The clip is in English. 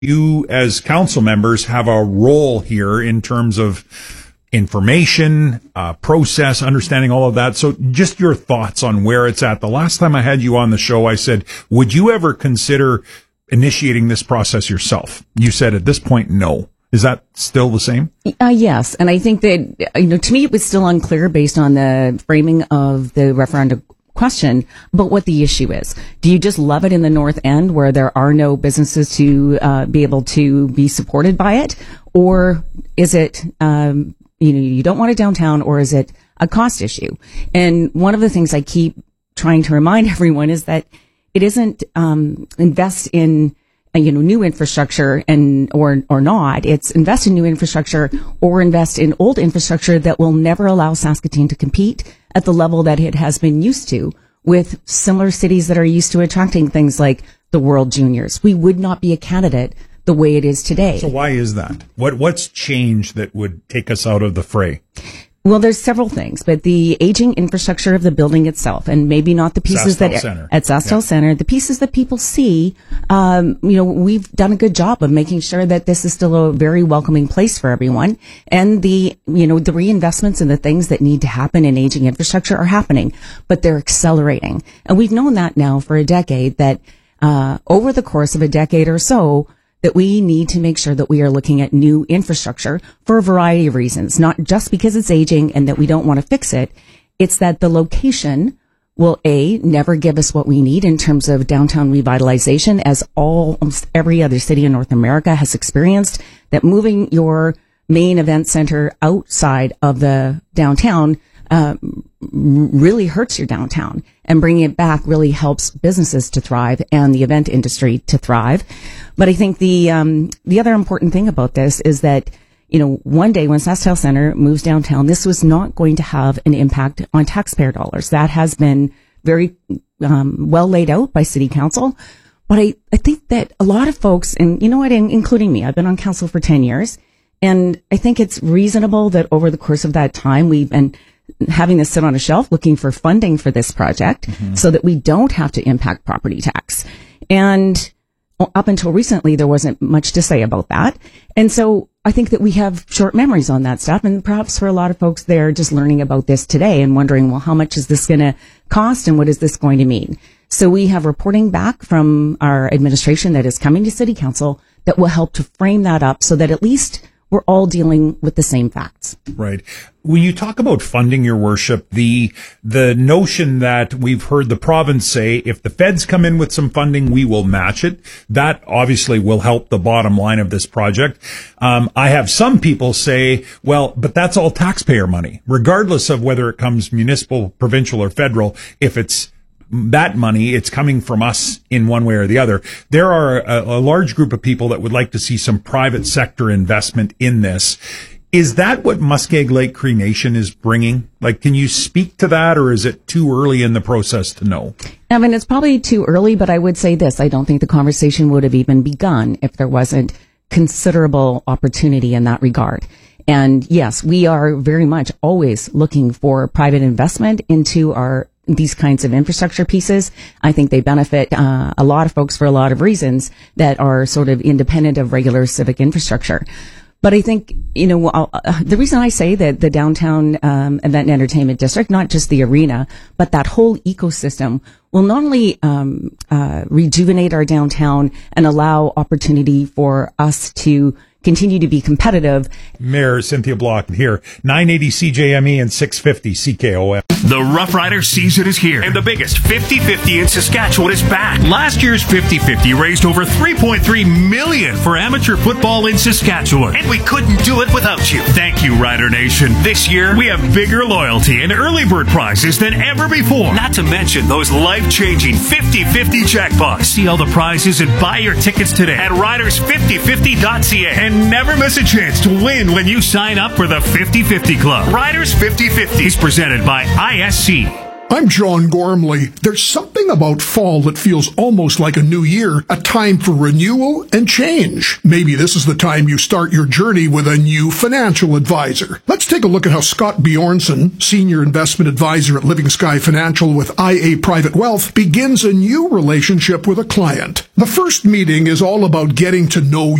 you as council members have a role here in terms of information, process, understanding all of that. So just your thoughts on where it's at. The last time I had you on the show, I said, would you ever consider initiating this process yourself? You said at this point, no. Is that still the same? Yes. And I think that, to me, it was still unclear based on the framing of the referendum question about what the issue is. Do you just love it in the North End where there are no businesses to be able to be supported by it? Or is it, you don't want it downtown, or is it a cost issue? And one of the things I keep trying to remind everyone is that it isn't invest in new infrastructure or not. It's invest in new infrastructure or invest in old infrastructure that will never allow Saskatoon to compete at the level that it has been used to with similar cities that are used to attracting things like the World Juniors. We would not be a candidate the way it is today. So why is that? What's changed that would take us out of the fray? Well, there's several things, but the aging infrastructure of the building itself, and maybe not the pieces at SaskTel Center, the pieces that people see, we've done a good job of making sure that this is still a very welcoming place for everyone. And the reinvestments and the things that need to happen in aging infrastructure are happening, but they're accelerating. And we've known that now for a decade, that over the course of a decade or so, that we need to make sure that we are looking at new infrastructure for a variety of reasons, not just because it's aging and that we don't want to fix it. It's that the location will, never give us what we need in terms of downtown revitalization, as almost every other city in North America has experienced, that moving your main event center outside of the downtown really hurts your downtown, and bringing it back really helps businesses to thrive and the event industry to thrive. But I think the other important thing about this is that, one day when SaskTel Center moves downtown, this was not going to have an impact on taxpayer dollars. That has been very well laid out by City Council. But I think that a lot of folks, and including me, I've been on council for 10 years, and I think it's reasonable that over the course of that time, we've been having this sit on a shelf looking for funding for this project so that we don't have to impact property tax. And up until recently, there wasn't much to say about that. And so I think that we have short memories on that stuff. And perhaps for a lot of folks, they're just learning about this today and wondering, well, how much is this going to cost and what is this going to mean? So we have reporting back from our administration that is coming to City Council that will help to frame that up so that at least we're all dealing with the same facts. Right. When you talk about funding, Your Worship, the notion that we've heard the province say, if the feds come in with some funding, we will match it. That obviously will help the bottom line of this project. I have some people say, well, but that's all taxpayer money, regardless of whether it comes municipal, provincial, or federal. If it's that money, it's coming from us in one way or the other. There are a large group of people that would like to see some private sector investment in this. Is that what Muskeg Lake Cree Nation is bringing? Like, can you speak to that, or is it too early in the process to know? Evan, it's probably too early, but I would say this. I don't think the conversation would have even begun if there wasn't considerable opportunity in that regard. And yes, we are very much always looking for private investment into these kinds of infrastructure pieces. I think they benefit a lot of folks for a lot of reasons that are sort of independent of regular civic infrastructure. But I think, the reason I say that the downtown event and entertainment district, not just the arena, but that whole ecosystem, will not only rejuvenate our downtown and allow opportunity for us to continue to be competitive. Mayor Cynthia Block here, 980 CJME and 650 CKOM. The Rough Rider season is here, and the biggest 50-50 in Saskatchewan is back. Last year's 50-50 raised over $3.3 million for amateur football in Saskatchewan, and we couldn't do it without you. Thank you, Rider Nation. This year, we have bigger loyalty and early bird prizes than ever before. Not to mention those life-changing 50-50 jackpots. See all the prizes and buy your tickets today at riders5050.ca. And never miss a chance to win when you sign up for the 50-50 Club. Riders 50-50 is presented by ISC. I'm John Gormley. There's something about fall that feels almost like a new year, a time for renewal and change. Maybe this is the time you start your journey with a new financial advisor. Let's take a look at how Scott Bjornson, Senior Investment Advisor at Living Sky Financial with IA Private Wealth, begins a new relationship with a client. The first meeting is all about getting to know